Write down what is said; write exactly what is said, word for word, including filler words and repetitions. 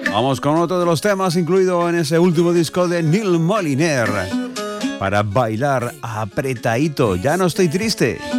Vamos con otro de los temas incluido en ese último disco de Neil Moliner. Para bailar apretadito, ya no estoy triste.